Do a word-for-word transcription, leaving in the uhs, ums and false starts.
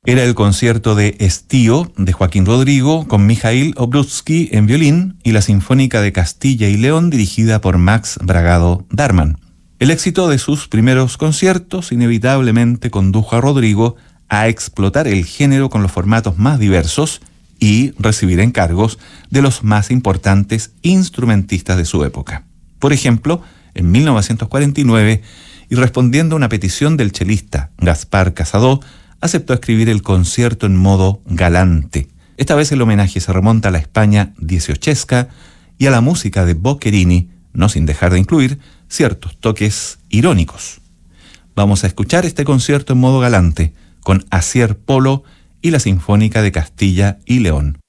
Era el concierto de Estío de Joaquín Rodrigo con Mijail Obrutsky en violín y la Sinfónica de Castilla y León dirigida por Max Bragado Darman. El éxito de sus primeros conciertos inevitablemente condujo a Rodrigo a explotar el género con los formatos más diversos y recibir encargos de los más importantes instrumentistas de su época. Por ejemplo, en mil novecientos cuarenta y nueve, y respondiendo a una petición del chelista Gaspar Casado, aceptó escribir el concierto en modo galante. Esta vez el homenaje se remonta a la España dieciochesca y a la música de Boccherini, no sin dejar de incluir ciertos toques irónicos. Vamos a escuchar este concierto en modo galante con Asier Polo y la Sinfónica de Castilla y León.